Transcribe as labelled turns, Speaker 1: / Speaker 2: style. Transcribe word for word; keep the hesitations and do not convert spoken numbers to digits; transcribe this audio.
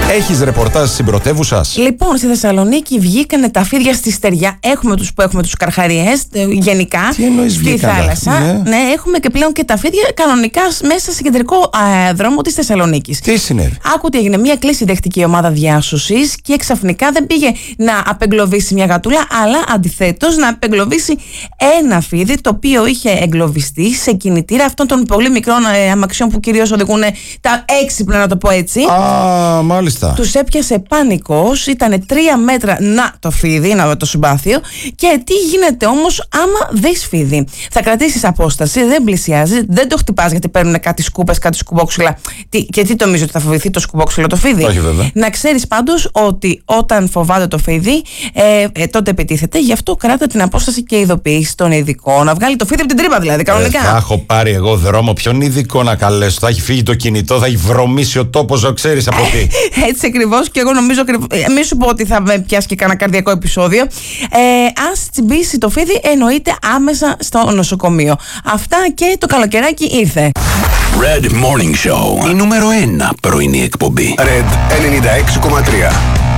Speaker 1: Έχεις ρεπορτάζ στην πρωτεύουσα?
Speaker 2: Λοιπόν, στη Θεσσαλονίκη βγήκανε τα φίδια στη στεριά. Έχουμε τους που έχουμε τους καρχαριές, γενικά.
Speaker 1: Τι εννοείς
Speaker 2: στη
Speaker 1: βγήκαν
Speaker 2: θάλασσα.
Speaker 1: τα, ναι.
Speaker 2: ναι, έχουμε και πλέον και τα φίδια κανονικά μέσα σε κεντρικό α, δρόμο της Θεσσαλονίκης.
Speaker 1: Τι συνέβη?
Speaker 2: Άκου τι έγινε. Μια κλίση δέχτηκε η ομάδα διάσωσης και ξαφνικά δεν πήγε να απεγκλωβίσει μια γατούλα, αλλά αντιθέτως να απεγκλωβίσει ένα φίδι το οποίο είχε εγκλωβιστεί σε κινητήρα αυτών των πολύ μικρών ε, αμαξιών που κυρίως οδηγούν τα έξυπνα, να το πω έτσι.
Speaker 1: Α, μάλιστα.
Speaker 2: Τους έπιασε πανικός, ήταν τρία μέτρα να το φίδι, να το συμπάθειο. Και τι γίνεται όμως άμα δεις φίδι? Θα κρατήσεις απόσταση, δεν πλησιάζει, δεν το χτυπάς γιατί παίρνουν κάτι σκούπες, κάτι σκουμπόξυλα. Τι, και τι νομίζει ότι θα φοβηθεί το σκουμπόξυλο το φίδι?
Speaker 1: Όχι, βέβαια.
Speaker 2: Να ξέρεις πάντως ότι όταν φοβάται το φίδι, ε, ε, τότε επιτίθεται. Γι' αυτό κράτα την απόσταση και ειδοποιήσει τον ειδικό. Να βγάλει το φίδι από την τρύπα, δηλαδή, κανονικά.
Speaker 1: Ε, θα έχω πάρει εγώ δρόμο. Ποιον ειδικό να καλέσω? Θα έχει φύγει το κινητό, θα έχει βρωμίσει ο τόπος, δεν ξέρεις από τι.
Speaker 2: Έτσι ακριβώς, και εγώ νομίζω. Ε, μη σου πω ότι θα με πιάσει και κανένα καρδιακό επεισόδιο. Ε, αν τσιμπήσει το φίδι, εννοείται άμεσα στο νοσοκομείο. Αυτά και το καλοκαιράκι ήρθε.
Speaker 3: Red Morning Show. Η νούμερο ένα πρωινή εκπομπή.
Speaker 4: Red ενενήντα έξι κόμμα τρία.